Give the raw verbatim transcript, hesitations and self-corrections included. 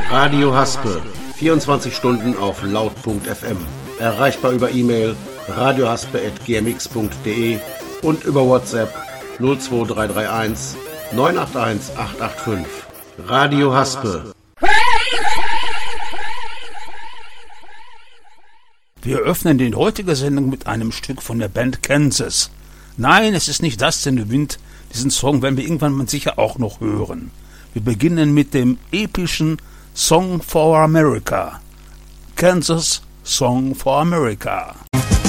Radio Haspe, vierundzwanzig Stunden auf laut.fm. Erreichbar über E-Mail radiohaspe at gmx punkt de und über WhatsApp null zwei drei drei eins neun acht eins acht acht fünf. Radio Haspe. Wir öffnen die heutige Sendung mit einem Stück von der Band Kansas. Nein, es ist nicht Dust in the Wind. Diesen Song werden wir irgendwann mal sicher auch noch hören. Wir beginnen mit dem epischen Song for America. Kansas, Song for America.